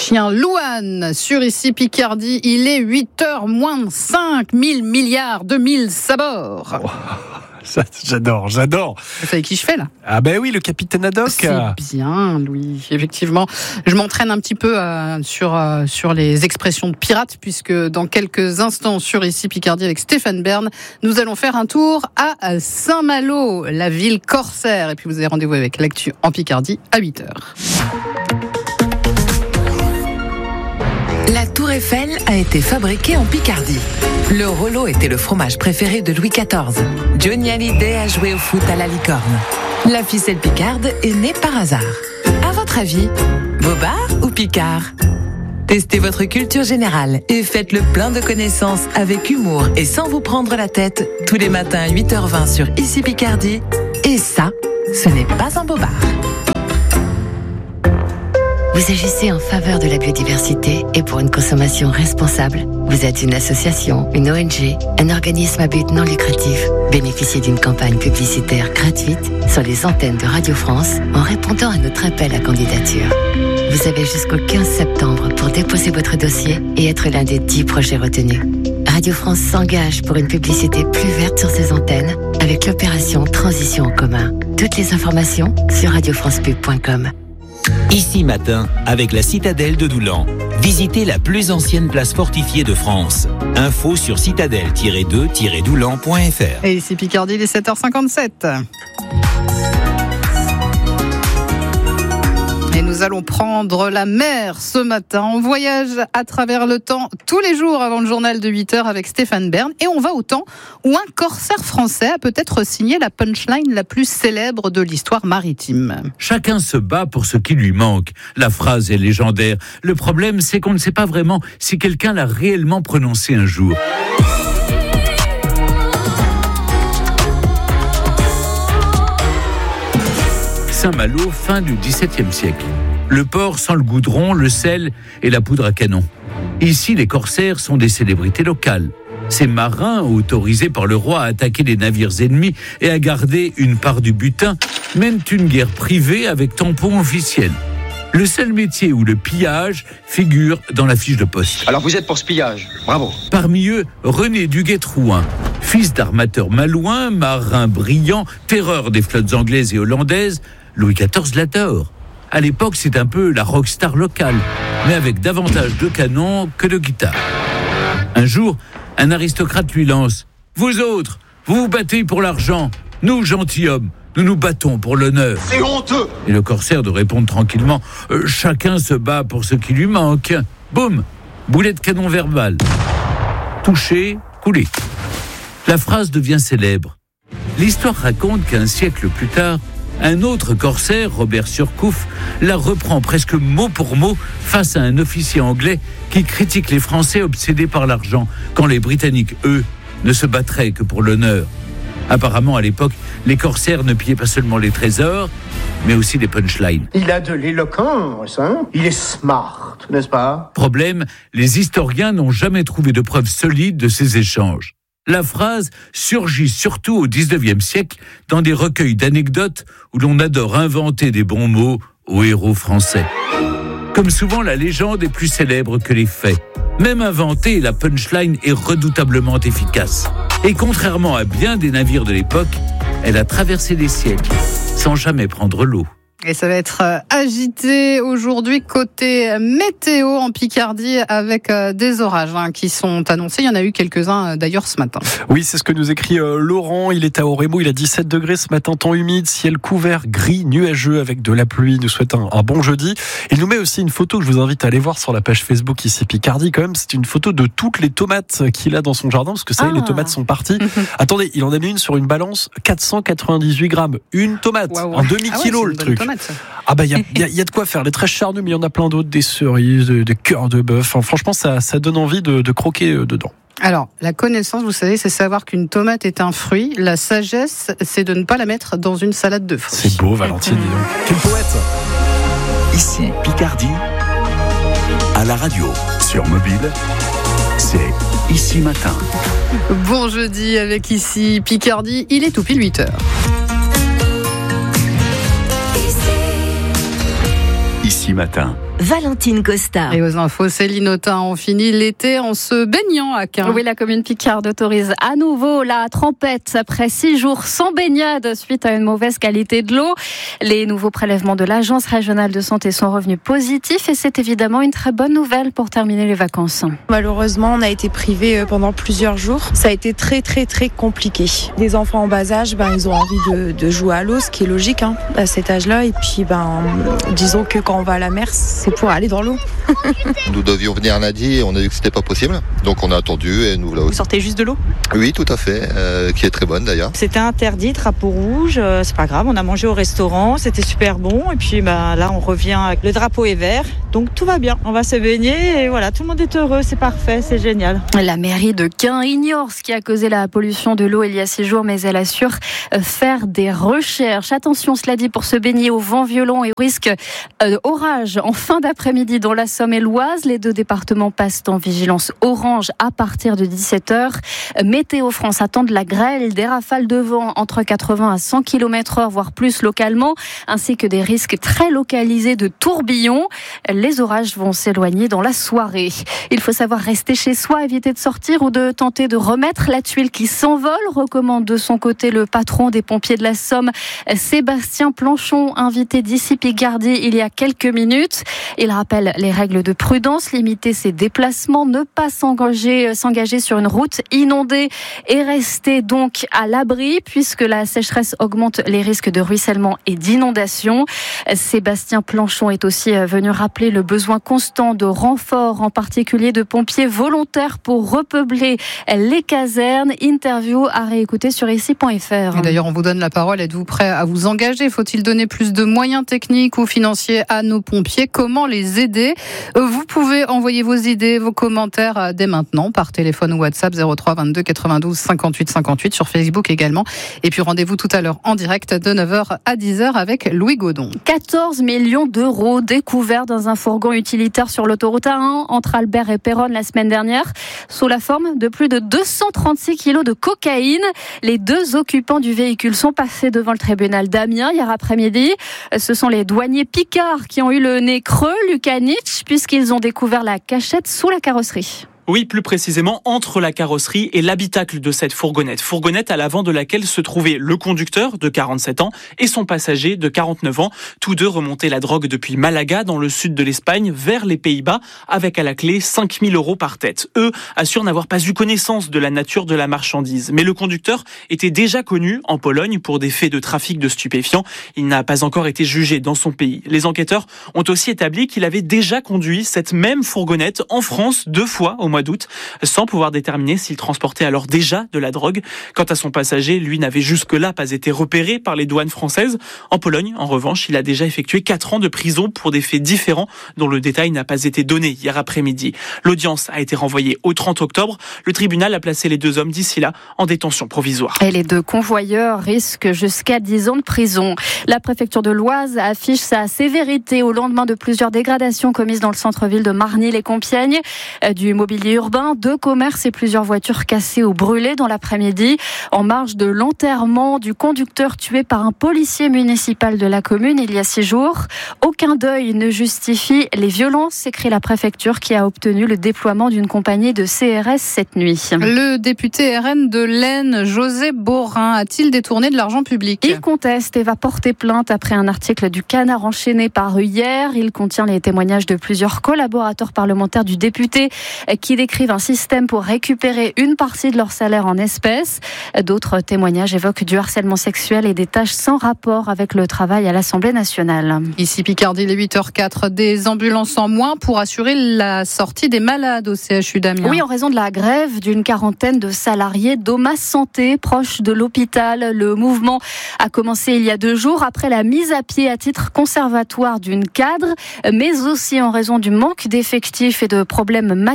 chien Louane sur ici Picardie. Il est 8h moins 5 000 milliards de mille sabords. Oh, ça, j'adore. Vous savez qui je fais là ? Ah ben oui, le capitaine Haddock. C'est bien, Louis. Effectivement, je m'entraîne un petit peu sur les expressions de pirates, puisque dans quelques instants sur ici Picardie avec Stéphane Bern, nous allons faire un tour à Saint-Malo, la ville corsaire. Et puis vous avez rendez-vous avec l'actu en Picardie à 8h. La Tour Eiffel a été fabriquée en Picardie. Le Rollo était le fromage préféré de Louis XIV. Johnny Hallyday a joué au foot à la licorne. La ficelle picarde est née par hasard. À votre avis, Bobard ou Picard ? Testez votre culture générale et faites le plein de connaissances avec humour et sans vous prendre la tête tous les matins à 8h20 sur Ici Picardie. Et ça, ce n'est pas un bobard. Vous agissez en faveur de la biodiversité et pour une consommation responsable. Vous êtes une association, une ONG, un organisme à but non lucratif. Bénéficiez d'une campagne publicitaire gratuite sur les antennes de Radio France en répondant à notre appel à candidature. Vous avez jusqu'au 15 septembre pour déposer votre dossier et être l'un des 10 projets retenus. Radio France s'engage pour une publicité plus verte sur ses antennes avec l'opération Transition en commun. Toutes les informations sur radiofrancepub.com. Ici matin, avec la citadelle de Doulan. Visitez la plus ancienne place fortifiée de France. Info sur citadelle-2-doulan.fr. Et ici Picardie, il est 7h57. Et nous allons prendre la mer ce matin. On voyage à travers le temps tous les jours avant le journal de 8h avec Stéphane Bern. Et on va au temps où un corsaire français a peut-être signé la punchline la plus célèbre de l'histoire maritime. Chacun se bat pour ce qui lui manque. La phrase est légendaire. Le problème, c'est qu'on ne sait pas vraiment si quelqu'un l'a réellement prononcée un jour. Saint-Malo, fin du XVIIe siècle. Le port sans le goudron, le sel et la poudre à canon. Ici, les corsaires sont des célébrités locales. Ces marins, autorisés par le roi à attaquer les navires ennemis et à garder une part du butin, mènent une guerre privée avec tampon officiel. Le seul métier où le pillage figure dans la fiche de poste. Alors vous êtes pour ce pillage, bravo. Parmi eux, René Duguay-Trouin, fils d'armateur malouin, marin brillant, terreur des flottes anglaises et hollandaises, Louis XIV l'adore. À l'époque, c'est un peu la rockstar locale, mais avec davantage de canons que de guitares. Un jour, un aristocrate lui lance « Vous autres, vous vous battez pour l'argent. Nous, gentilshommes, nous nous battons pour l'honneur. » C'est honteux. Et le corsaire de répondre tranquillement « Chacun se bat pour ce qui lui manque. » Boum, boulet de canon verbal. Touché, coulé. La phrase devient célèbre. L'histoire raconte qu'un siècle plus tard, un autre corsaire, Robert Surcouf, la reprend presque mot pour mot face à un officier anglais qui critique les Français obsédés par l'argent, quand les Britanniques, eux, ne se battraient que pour l'honneur. Apparemment, à l'époque, les corsaires ne pillaient pas seulement les trésors, mais aussi des punchlines. Il a de l'éloquence, hein ? Il est smart, n'est-ce pas ? Problème, les historiens n'ont jamais trouvé de preuves solides de ces échanges. La phrase surgit surtout au XIXe siècle dans des recueils d'anecdotes où l'on adore inventer des bons mots aux héros français. Comme souvent, la légende est plus célèbre que les faits. Même inventée, la punchline est redoutablement efficace. Et contrairement à bien des navires de l'époque, elle a traversé des siècles sans jamais prendre l'eau. Et ça va être agité aujourd'hui côté météo en Picardie avec des orages qui sont annoncés. Il y en a eu quelques-uns d'ailleurs ce matin. Oui, c'est ce que nous écrit Laurent. Il est à Orémo, il a 17 degrés ce matin, temps humide, ciel couvert, gris, nuageux avec de la pluie. Il nous souhaite un bon jeudi. Il nous met aussi une photo que je vous invite à aller voir sur la page Facebook ici Picardie. Quand même, c'est une photo de toutes les tomates qu'il a dans son jardin, parce que ça y est, les tomates sont parties. Attendez, il en a mis une sur une balance, 498 grammes. Une tomate, un demi-kilo le truc. Ah bah il y a de quoi faire, les très charnues, mais il y en a plein d'autres, des cerises, des cœurs de bœuf. Enfin, franchement, ça donne envie de croquer dedans. Alors, la connaissance, vous savez, c'est savoir qu'une tomate est un fruit. La sagesse, c'est de ne pas la mettre dans une salade de fruits. C'est beau, Valentine, dis donc. Quel poète. Ici Picardie, à la radio, sur mobile, c'est Ici Matin. Bon jeudi avec Ici Picardie, il est tout pile 8h. Ici Ici Matin. Valentine Costa. Et aux infos, Céline Autain, on finit l'été en se baignant à Caen. Oui, la commune picarde autorise à nouveau la trempette après 6 jours sans baignade suite à une mauvaise qualité de l'eau. Les nouveaux prélèvements de l'Agence régionale de santé sont revenus positifs et c'est évidemment une très bonne nouvelle pour terminer les vacances. Malheureusement, on a été privés pendant plusieurs jours. Ça a été très compliqué. Les enfants en bas âge, ils ont envie de jouer à l'eau, ce qui est logique à cet âge-là. Et puis, disons que quand on va à la mer, c'est pour aller dans l'eau. Nous devions venir lundi et on a vu que c'était pas possible. Donc on a attendu et nous voilà. Vous sortez juste de l'eau ? Oui, tout à fait, qui est très bonne d'ailleurs. C'était interdit, drapeau rouge, c'est pas grave, on a mangé au restaurant, c'était super bon. Et puis là on revient, le drapeau est vert, donc tout va bien. On va se baigner et voilà, tout le monde est heureux, c'est parfait, c'est génial. La mairie de Caen ignore ce qui a causé la pollution de l'eau il y a 6 jours, mais elle assure faire des recherches. Attention, cela dit, pour se baigner au vent violent et au risque d'orage en fin d'après-midi dans la Somme et l'Oise. Les 2 départements passent en vigilance orange à partir de 17h. Météo France attend de la grêle, des rafales de vent entre 80 à 100 km/h, voire plus localement, ainsi que des risques très localisés de tourbillons. Les orages vont s'éloigner dans la soirée. Il faut savoir rester chez soi, éviter de sortir ou de tenter de remettre la tuile qui s'envole, recommande de son côté le patron des pompiers de la Somme, Sébastien Planchon, invité d'ici Picardie il y a quelques minutes. Il rappelle les règles de prudence, limiter ses déplacements, ne pas s'engager sur une route inondée et rester donc à l'abri puisque la sécheresse augmente les risques de ruissellement et d'inondation. Sébastien Planchon est aussi venu rappeler le besoin constant de renforts, en particulier de pompiers volontaires pour repeupler les casernes. Interview à réécouter sur ici.fr. Et d'ailleurs, on vous donne la parole. Êtes-vous prêt à vous engager ? Faut-il donner plus de moyens techniques ou financiers à nos pompiers ? Comment les aider ? Vous pouvez envoyer vos idées, vos commentaires dès maintenant par téléphone ou WhatsApp 03 22 92 58 58 sur Facebook également. Et puis rendez-vous tout à l'heure en direct de 9h à 10h avec Louis Gaudon. 14 millions d'euros découverts dans un fourgon utilitaire sur l'autoroute A1 entre Albert et Péronne la semaine dernière, sous la forme de plus de 236 kilos de cocaïne. Les 2 occupants du véhicule sont passés devant le tribunal d'Amiens hier après-midi. Ce sont les douaniers picards qui ont eu le nez creux, Lucanich, puisqu'ils ont découvert la cachette sous la carrosserie. Oui, plus précisément entre la carrosserie et l'habitacle de cette fourgonnette. Fourgonnette à l'avant de laquelle se trouvait le conducteur de 47 ans et son passager de 49 ans. Tous 2 remontaient la drogue depuis Malaga, dans le sud de l'Espagne, vers les Pays-Bas, avec à la clé 5 000 € par tête. Eux assurent n'avoir pas eu connaissance de la nature de la marchandise. Mais le conducteur était déjà connu en Pologne pour des faits de trafic de stupéfiants. Il n'a pas encore été jugé dans son pays. Les enquêteurs ont aussi établi qu'il avait déjà conduit cette même fourgonnette en France 2 fois au mois d'août, sans pouvoir déterminer s'il transportait alors déjà de la drogue. Quant à son passager, lui n'avait jusque-là pas été repéré par les douanes françaises. En Pologne, en revanche, il a déjà effectué 4 ans de prison pour des faits différents dont le détail n'a pas été donné hier après-midi. L'audience a été renvoyée au 30 octobre. Le tribunal a placé les 2 hommes d'ici là en détention provisoire. Et les 2 convoyeurs risquent jusqu'à 10 ans de prison. La préfecture de l'Oise affiche sa sévérité au lendemain de plusieurs dégradations commises dans le centre-ville de Marny-les-Compiègnes. Du mobilier urbain, 2 commerces et plusieurs voitures cassées ou brûlées dans l'après-midi, en marge de l'enterrement du conducteur tué par un policier municipal de la commune il y a 6 jours. Aucun deuil ne justifie les violences, écrit la préfecture qui a obtenu le déploiement d'une compagnie de CRS cette nuit. Le député RN de l'Aisne, José Borin, a-t-il détourné de l'argent public ? Il conteste et va porter plainte après un article du Canard enchaîné paru hier. Il contient les témoignages de plusieurs collaborateurs parlementaires du député qui décrivent un système pour récupérer une partie de leur salaire en espèces. D'autres témoignages évoquent du harcèlement sexuel et des tâches sans rapport avec le travail à l'Assemblée nationale. Ici Picardie, les 8h04, des ambulances en moins pour assurer la sortie des malades au CHU d'Amiens. Oui, en raison de la grève d'une quarantaine de salariés d'Oma Santé proche de l'hôpital. Le mouvement a commencé il y a 2 jours après la mise à pied à titre conservatoire d'une cadre, mais aussi en raison du manque d'effectifs et de problèmes matériels.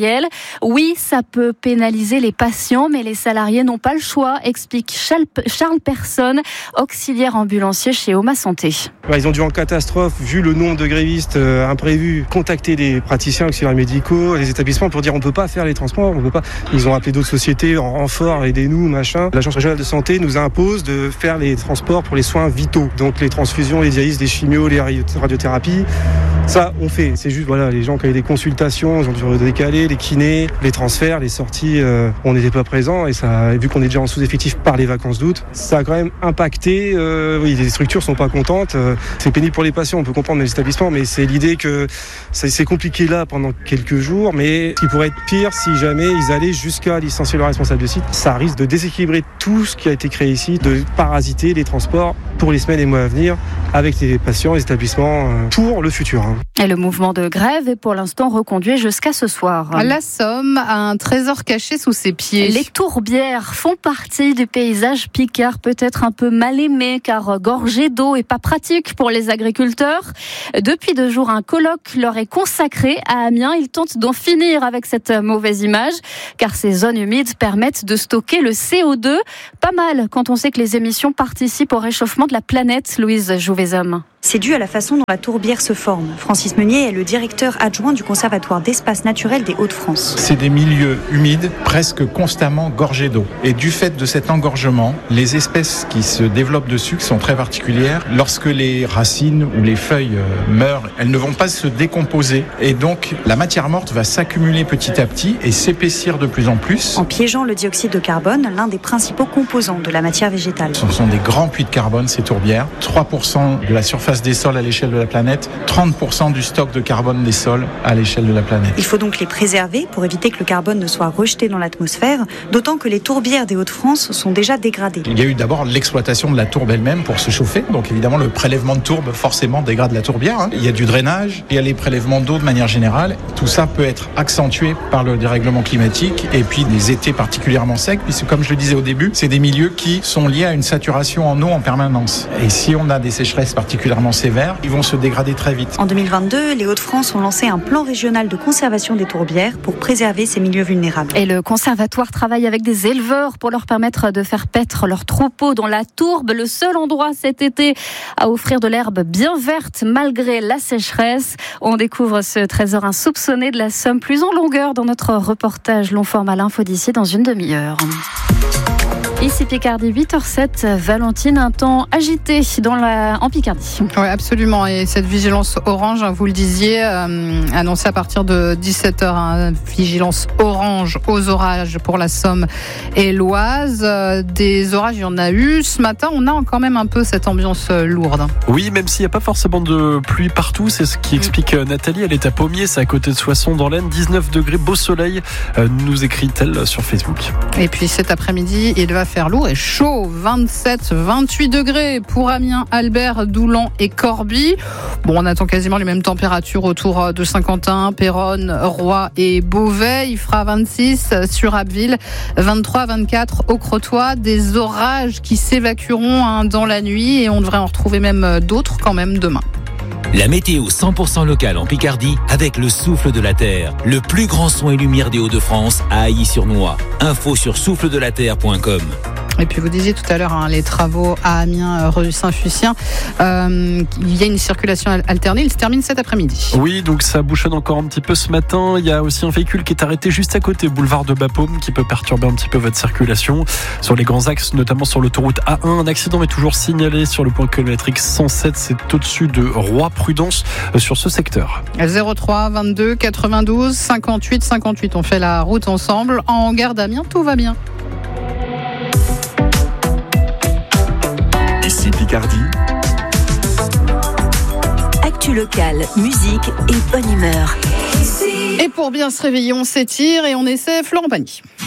réel. Oui, ça peut pénaliser les patients, mais les salariés n'ont pas le choix, explique Charles Persson, auxiliaire ambulancier chez Oma Santé. Ils ont dû en catastrophe, vu le nombre de grévistes imprévus, contacter des praticiens auxiliaires médicaux, les établissements pour dire on peut pas faire les transports, on peut pas. Ils ont appelé d'autres sociétés en renfort, aidez-nous, machin. L'Agence régionale de santé nous impose de faire les transports pour les soins vitaux, donc les transfusions, les dialyses, les chimios, les radiothérapies. Ça, on fait. C'est juste, les gens qui avaient des consultations, ils ont dû décaler, les kinés, les transferts, les sorties, on n'était pas présents. Et ça, vu qu'on est déjà en sous-effectif par les vacances d'août, ça a quand même impacté. Les structures sont pas contentes. C'est pénible pour les patients, on peut comprendre les établissements, mais c'est l'idée que c'est compliqué là pendant quelques jours. Mais ce qui pourrait être pire si jamais ils allaient jusqu'à licencier le responsable de site, ça risque de déséquilibrer tout ce qui a été créé ici, de parasiter les transports pour les semaines et mois à venir avec les patients, les établissements pour le futur. Et le mouvement de grève est pour l'instant reconduit jusqu'à ce soir. La Somme a un trésor caché sous ses pieds. Les tourbières font partie du paysage picard, peut-être un peu mal aimé car gorgé d'eau et pas pratique pour les agriculteurs. Depuis 2 jours, un colloque leur est consacré à Amiens. Ils tentent d'en finir avec cette mauvaise image car ces zones humides permettent de stocker le CO2. Pas mal quand on sait que les émissions participent au réchauffement de la planète, Louise Jouvezhomme. C'est dû à la façon dont la tourbière se forme. Francis Meunier est le directeur adjoint du Conservatoire d'espaces naturels des Hauts-de-France. C'est des milieux humides presque constamment gorgés d'eau. Et du fait de cet engorgement, les espèces qui se développent dessus, qui sont très particulières, lorsque les racines ou les feuilles meurent, elles ne vont pas se décomposer. Et donc, la matière morte va s'accumuler petit à petit et s'épaissir de plus en plus. En piégeant le dioxyde de carbone, l'un des principaux composants de la matière végétale. Ce sont des grands puits de carbone, ces tourbières. 3% de la surface des sols à l'échelle de la planète, 30% du stock de carbone des sols à l'échelle de la planète. Il faut donc les préserver pour éviter que le carbone ne soit rejeté dans l'atmosphère, d'autant que les tourbières des Hauts-de-France sont déjà dégradées. Il y a eu d'abord l'exploitation de la tourbe elle-même pour se chauffer, donc évidemment le prélèvement de tourbe forcément dégrade la tourbière. Il y a du drainage, il y a les prélèvements d'eau de manière générale. Tout ça peut être accentué par le dérèglement climatique et puis des étés particulièrement secs, puisque comme je le disais au début, c'est des milieux qui sont liés à une saturation en eau en permanence. Et si on a des sécheresses particulièrement sévères, ils vont se dégrader très vite. En 2022, les Hauts-de-France ont lancé un plan régional de conservation des tourbières pour préserver ces milieux vulnérables. Et le conservatoire travaille avec des éleveurs pour leur permettre de faire paître leurs troupeaux dans la tourbe, le seul endroit cet été à offrir de l'herbe bien verte malgré la sécheresse. On découvre ce trésor insoupçonné de la Somme plus en longueur dans notre reportage long format l'info d'ici dans une demi-heure. Ici Picardie, 8h07, Valentine, un temps agité en Picardie. Oui, absolument. Et cette vigilance orange, vous le disiez, annoncée à partir de 17h, vigilance orange aux orages pour la Somme et l'Oise. Des orages, il y en a eu. Ce matin, on a quand même un peu cette ambiance lourde. Oui, même s'il n'y a pas forcément de pluie partout, c'est ce qui explique Nathalie. Elle est à Pommiers, c'est à côté de Soissons dans l'Aisne. 19 degrés, beau soleil, nous écrit-elle sur Facebook. Et puis cet après-midi, il va faire lourd et chaud, 27, 28 degrés pour Amiens, Albert, Doulan et Corbie. Bon, on attend quasiment les mêmes températures autour de Saint-Quentin, Péronne, Roy et Beauvais. Il fera 26 sur Abbeville, 23, 24 au Crotoy. Des orages qui s'évacueront dans la nuit et on devrait en retrouver même d'autres quand même demain. La météo 100% locale en Picardie avec le souffle de la terre. Le plus grand son et lumière des Hauts-de-France à Ailly-sur-Noix. Info sur souffledelaterre.com. Et puis vous disiez tout à l'heure, les travaux à Amiens, rue Saint-Fucien, il y a une circulation alternée, il se termine cet après-midi. Oui, donc ça bouchonne encore un petit peu ce matin. Il y a aussi un véhicule qui est arrêté juste à côté, boulevard de Bapaume, qui peut perturber un petit peu votre circulation. Sur les grands axes, notamment sur l'autoroute A1, un accident est toujours signalé sur le point kilométrique 107, c'est au-dessus de Roi-Prudence sur ce secteur. 03 22 92 58 58, on fait la route ensemble. En gare d'Amiens, tout va bien. Ici Picardie. Actu locale, musique et bonne humeur. Et pour bien se réveiller, on s'étire et on essaie Florent Pagny.